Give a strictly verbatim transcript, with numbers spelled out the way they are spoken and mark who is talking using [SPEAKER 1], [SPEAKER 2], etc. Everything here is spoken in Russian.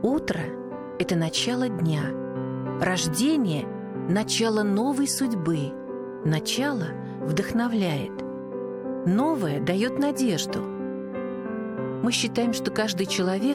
[SPEAKER 1] Утро — это начало дня. Рождение — начало новой судьбы. Начало вдохновляет. Новое дает надежду. Мы считаем, что каждый человек